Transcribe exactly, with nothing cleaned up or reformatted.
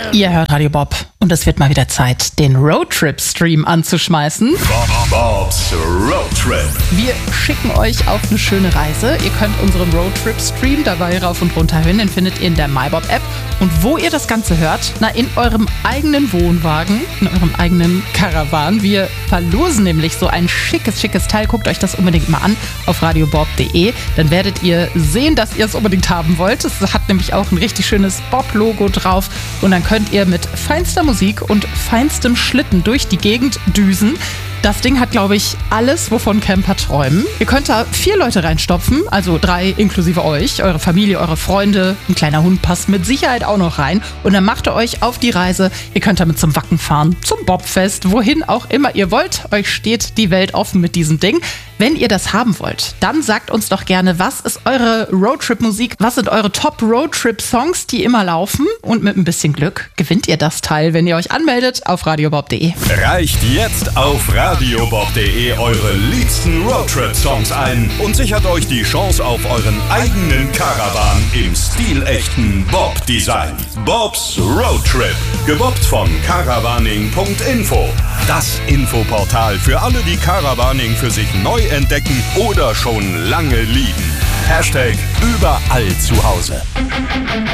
Ihr hört Radio Bob und es wird mal wieder Zeit, den Roadtrip-Stream anzuschmeißen. Bob, Bobs Roadtrip. Wir schicken euch auf eine schöne Reise. Ihr könnt unseren Roadtrip-Stream dabei rauf und runter hören. Den findet ihr in der MyBob-App. Und wo ihr das Ganze hört? Na, in eurem eigenen Wohnwagen, in eurem eigenen Caravan. Wir verlosen nämlich so ein schickes, schickes Teil. Guckt euch das unbedingt mal an auf radiobob punkt de. Dann werdet ihr sehen, dass ihr es unbedingt haben wollt. Es hat nämlich auch ein richtig schönes Bob-Logo drauf. Und dann könnt ihr mit feinster Musik und feinstem Schlitten durch die Gegend düsen. Das Ding hat, glaube ich, alles, wovon Camper träumen. Ihr könnt da vier Leute reinstopfen, also drei inklusive euch, eure Familie, eure Freunde. Ein kleiner Hund passt mit Sicherheit auch noch rein. Und dann macht ihr euch auf die Reise. Ihr könnt damit zum Wacken fahren, zum Bobfest, wohin auch immer ihr wollt. Euch steht die Welt offen mit diesem Ding. Wenn ihr das haben wollt, dann sagt uns doch gerne, was ist eure Roadtrip-Musik? Was sind eure Top-Roadtrip-Songs, die immer laufen? Und mit ein bisschen Glück gewinnt ihr das Teil, wenn ihr euch anmeldet auf radiobob punkt de. Reicht jetzt auf radiobob punkt de eure liebsten Roadtrip-Songs ein und sichert euch die Chance auf euren eigenen Caravan im stilechten Bob-Design. Bobs Roadtrip, gebobbt von caravaning punkt info. Das Infoportal für alle, die Caravaning für sich neu entdecken oder schon lange lieben. Hashtag überall zu Hause.